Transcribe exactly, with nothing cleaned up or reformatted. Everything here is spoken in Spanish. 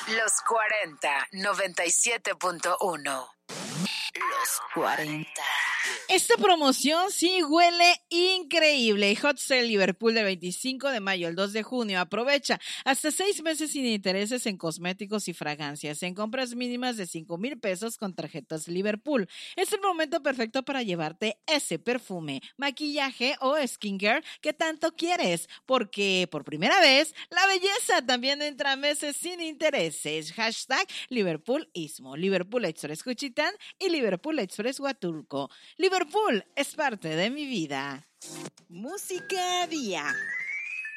Los cuarenta, noventa y siete punto uno. Los cuarenta. Esta promoción sí huele increíble. Hot Sale Liverpool del veinticinco de mayo al dos de junio. Aprovecha hasta seis meses sin intereses en cosméticos y fragancias en compras mínimas de cinco mil pesos con tarjetas Liverpool. Es el momento perfecto para llevarte ese perfume, maquillaje o skincare que tanto quieres, porque por primera vez la belleza también entra a meses sin intereses. Hashtag Liverpool Istmo, Liverpool Express Juchitán y Liverpool Express Huatulco. Liverpool es parte de mi vida. Música Día.